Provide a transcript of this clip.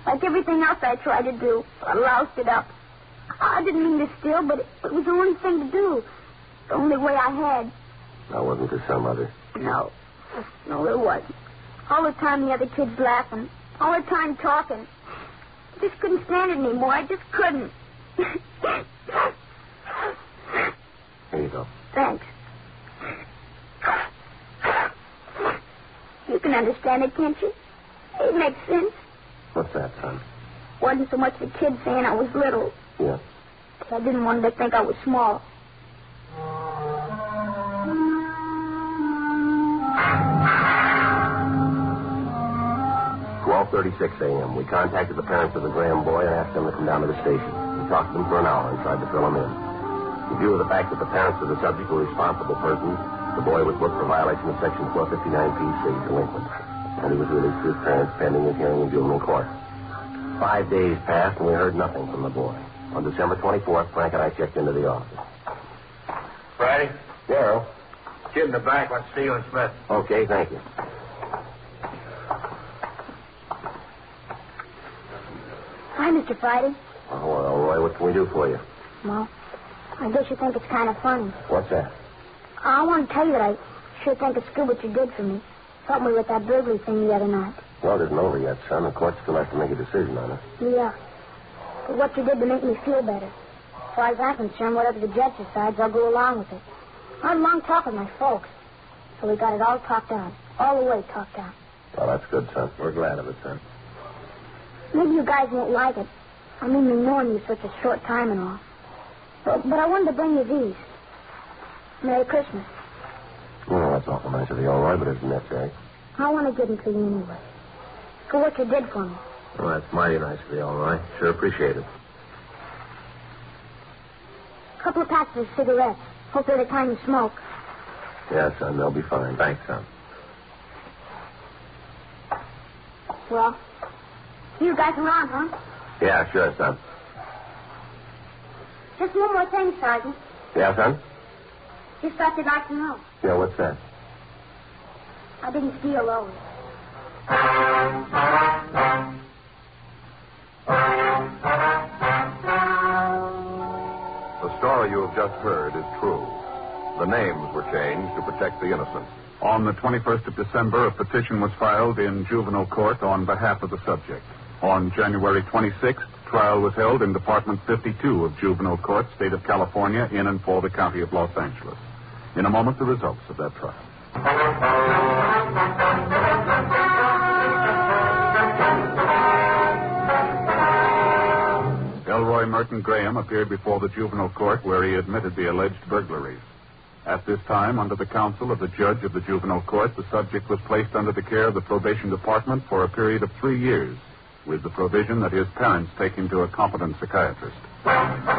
Like everything else I tried to do, I loused it up. I didn't mean to steal, but it was the only thing to do. The only way I had. Now, wasn't there some other? No, there wasn't. All the time the other kids laughing. All the time talking. I just couldn't stand it anymore. I just couldn't. Here you go. Thanks. You can understand it, can't you? It makes sense. What's that, son? Wasn't so much the kids saying I was little. Yeah. I didn't want them to think I was small. 12:36 a.m. We contacted the parents of the Graham boy and asked them to come down to the station. We talked to them for an hour and tried to fill them in. In view of the fact that the parents of the subject were responsible persons, the boy was booked for violation of Section 459 PC, delinquent. And he was released to his parents pending his hearing in juvenile court. 5 days passed and we heard nothing from the boy. On December 24th, Frank and I checked into the office. Friday? Yeah. Kid in the back wants to see you and Smith. Okay, thank you. Hi, Mr. Friday. Oh, well, Roy, what can we do for you? Well, I guess you think it's kind of funny. What's that? I want to tell you that I sure think it's good what you did for me. Helped me with that burglary thing the other night. Well, it isn't over yet, son. The court still has to make a decision on it. Yeah. But what you did to make me feel better. As far as I'm concerned, whatever the judge decides, I'll go along with it. I had a long talk with my folks. So we got it all talked out. All the way talked out. Well, that's good, son. We're glad of it, son. Maybe you guys won't like it. I mean, me knowing you such a short time and all. But I wanted to bring you these. Merry Christmas. Well, that's awful nice of you, all right, but it's necessary. I want to give them to you anyway. For what you did for me. Well, that's mighty nice of you, all right. Sure appreciate it. A couple of packs of cigarettes. Hope they're the kind you smoke. Yeah, son, they'll be fine. Thanks, son. Well, you guys around, huh? Yeah, sure, son. Just one more thing, Sergeant. Yeah, son? Just thought you'd like to know. Yeah, what's that? I didn't steal those. The story you have just heard is true. The names were changed to protect the innocent. On the 21st of December, a petition was filed in juvenile court on behalf of the subject. On January 26th, trial was held in Department 52 of Juvenile Court, State of California, in and for the County of Los Angeles. In a moment, the results of that trial. Elroy Merton Graham appeared before the juvenile court where he admitted the alleged burglaries. At this time, under the counsel of the judge of the juvenile court, the subject was placed under the care of the probation department for a period of 3 years, with the provision that his parents take him to a competent psychiatrist.